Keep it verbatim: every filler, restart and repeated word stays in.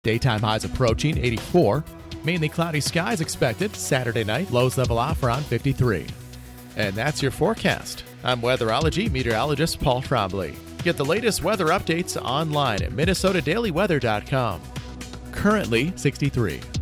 Daytime highs approaching eighty-four. Mainly cloudy skies expected. Saturday night, lows level off around fifty-three. And that's your forecast. I'm weatherology meteorologist Paul Trombley. Get the latest weather updates online at minnesota daily weather dot com. Currently sixty-three.